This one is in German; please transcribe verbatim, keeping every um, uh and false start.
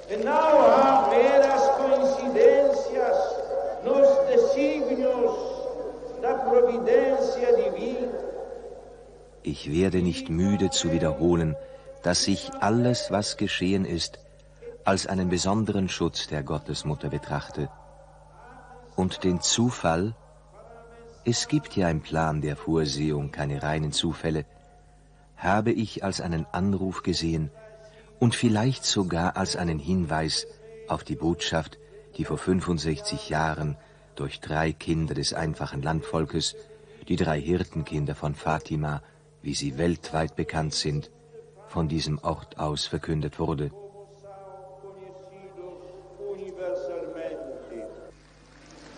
And now há meras coincidências nos desígnios da providência divina. Ich werde nicht müde zu wiederholen, dass ich alles, was geschehen ist, als einen besonderen Schutz der Gottesmutter betrachte. Und den Zufall, es gibt ja im Plan der Vorsehung keine reinen Zufälle, habe ich als einen Anruf gesehen und vielleicht sogar als einen Hinweis auf die Botschaft, die vor fünfundsechzig Jahren durch drei Kinder des einfachen Landvolkes, die drei Hirtenkinder von Fatima, wie sie weltweit bekannt sind, von diesem Ort aus verkündet wurde.